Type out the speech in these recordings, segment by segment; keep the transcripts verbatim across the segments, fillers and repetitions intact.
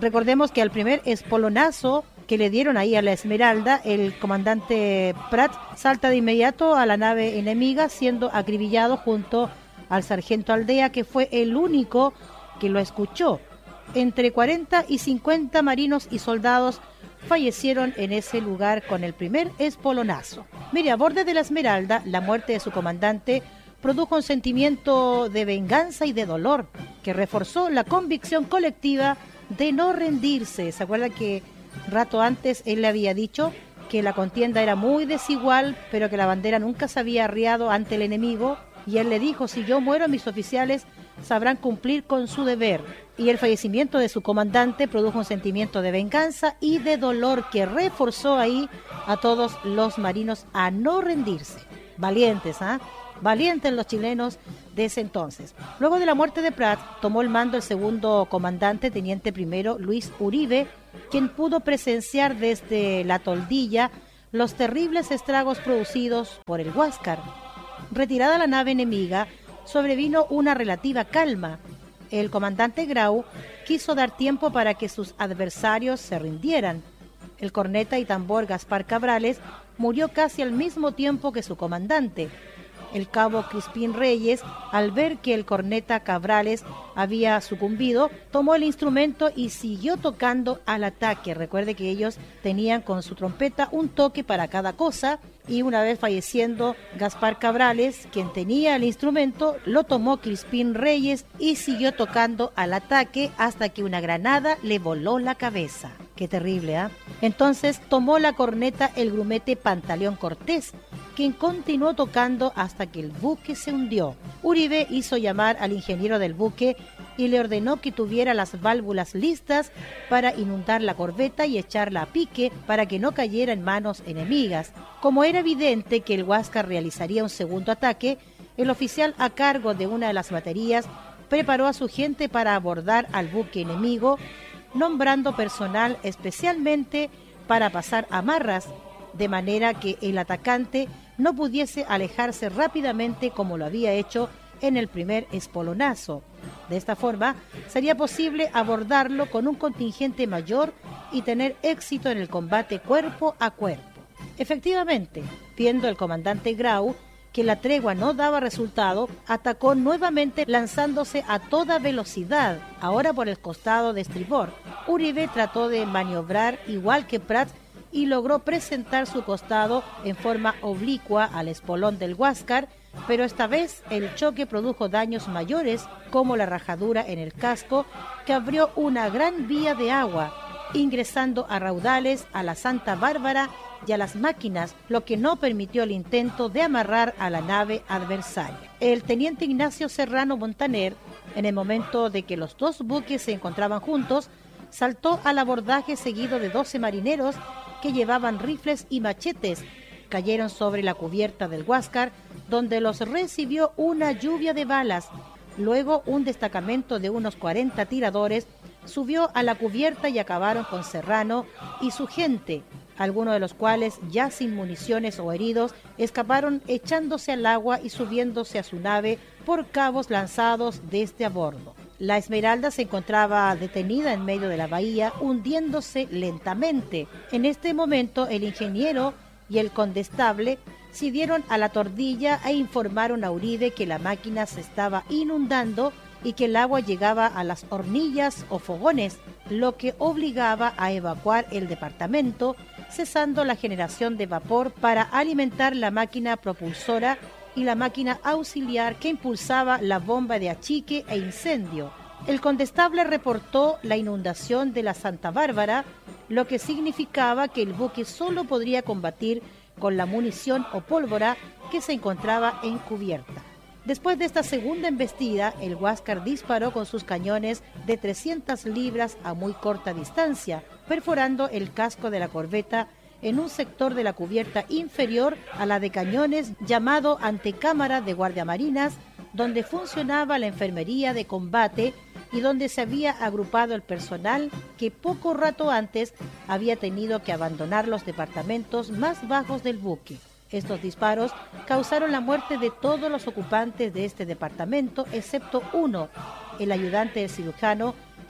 Recordemos que al primer espolonazo que le dieron ahí a la Esmeralda, el comandante Prat salta de inmediato a la nave enemiga, siendo acribillado junto al sargento Aldea, que fue el único que lo escuchó. Entre cuarenta y cincuenta marinos y soldados fallecieron en ese lugar con el primer espolonazo. Mire, a bordo de la Esmeralda, la muerte de su comandante produjo un sentimiento de venganza y de dolor que reforzó la convicción colectiva de no rendirse. ¿Se acuerda que rato antes él le había dicho que la contienda era muy desigual, pero que la bandera nunca se había arriado ante el enemigo? Y él le dijo, si yo muero, mis oficiales sabrán cumplir con su deber. Y el fallecimiento de su comandante produjo un sentimiento de venganza y de dolor que reforzó ahí a todos los marinos a no rendirse. Valientes, ¿ah? ¿eh? Valientes los chilenos de ese entonces. Luego de la muerte de Prat, tomó el mando el segundo comandante, teniente primero Luis Uribe, quien pudo presenciar desde la toldilla los terribles estragos producidos por el Huáscar. Retirada la nave enemiga, sobrevino una relativa calma. El comandante Grau quiso dar tiempo para que sus adversarios se rindieran. El corneta y tambor Gaspar Cabrales murió casi al mismo tiempo que su comandante. El cabo Crispín Reyes, al ver que el corneta Cabrales había sucumbido, tomó el instrumento y siguió tocando al ataque. Recuerde que ellos tenían con su trompeta un toque para cada cosa, y una vez falleciendo Gaspar Cabrales, quien tenía el instrumento, lo tomó Crispín Reyes y siguió tocando al ataque hasta que una granada le voló la cabeza. Qué terrible, ¿ah? ¿eh? Entonces tomó la corneta el grumete Pantaleón Cortés, quien continuó tocando hasta que el buque se hundió. Uribe hizo llamar al ingeniero del buque y le ordenó que tuviera las válvulas listas para inundar la corbeta y echarla a pique para que no cayera en manos enemigas. Como era evidente que el Huáscar realizaría un segundo ataque, el oficial a cargo de una de las baterías preparó a su gente para abordar al buque enemigo, nombrando personal especialmente para pasar amarras, de manera que el atacante no pudiese alejarse rápidamente como lo había hecho en el primer espolonazo. De esta forma, sería posible abordarlo con un contingente mayor y tener éxito en el combate cuerpo a cuerpo. Efectivamente, viendo el comandante Grau que la tregua no daba resultado, atacó nuevamente lanzándose a toda velocidad, ahora por el costado de estribor. Uribe trató de maniobrar igual que Prat y logró presentar su costado en forma oblicua al espolón del Huáscar, pero esta vez el choque produjo daños mayores, como la rajadura en el casco, que abrió una gran vía de agua, ingresando a raudales a la Santa Bárbara y a las máquinas, lo que no permitió el intento de amarrar a la nave adversaria. El teniente Ignacio Serrano Montaner, en el momento de que los dos buques se encontraban juntos, saltó al abordaje seguido de doce marineros que llevaban rifles y machetes. Cayeron sobre la cubierta del Huáscar, donde los recibió una lluvia de balas. Luego, un destacamento de unos cuarenta tiradores subió a la cubierta y acabaron con Serrano y su gente, algunos de los cuales, ya sin municiones o heridos, escaparon echándose al agua y subiéndose a su nave por cabos lanzados desde a bordo. La Esmeralda se encontraba detenida en medio de la bahía, hundiéndose lentamente. En este momento, el ingeniero y el condestable se dieron a la tordilla e informaron a Uribe que la máquina se estaba inundando y que el agua llegaba a las hornillas o fogones, lo que obligaba a evacuar el departamento, cesando la generación de vapor para alimentar la máquina propulsora y la máquina auxiliar que impulsaba la bomba de achique e incendio. El condestable reportó la inundación de la Santa Bárbara, lo que significaba que el buque solo podría combatir con la munición o pólvora que se encontraba en cubierta. Después de esta segunda embestida, el Huáscar disparó con sus cañones de trescientas libras a muy corta distancia, perforando el casco de la corbeta en un sector de la cubierta inferior a la de cañones llamado antecámara de guardiamarinas, donde funcionaba la enfermería de combate y donde se había agrupado el personal que poco rato antes había tenido que abandonar los departamentos más bajos del buque. Estos disparos causaron la muerte de todos los ocupantes de este departamento, excepto uno, el ayudante del cirujano,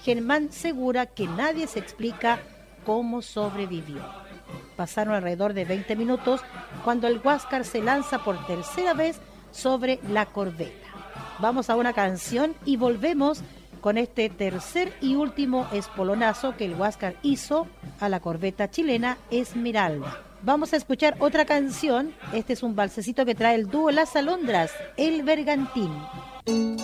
Germán asegura que nadie se explica cómo sobrevivió. Pasaron alrededor de veinte minutos cuando el Huáscar se lanza por tercera vez sobre la corbeta. Vamos a una canción y volvemos con este tercer y último espolonazo que el Huáscar hizo a la corbeta chilena Esmeralda. Vamos a escuchar otra canción. Este es un valsecito que trae el dúo Las Alondras, El Bergantín.